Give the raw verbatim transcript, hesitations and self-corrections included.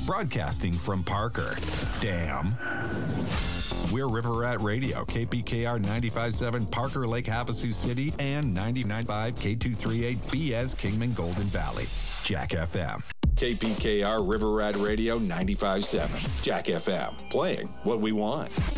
broadcasting from Parker. Damn. We're River Rat Radio, K P K R ninety-five point seven Parker Lake Havasu City and ninety-nine point five K two thirty-eight B S Kingman Golden Valley. Jack F M. K P K R River Rat Radio ninety-five point seven. Jack F M. Playing what we want.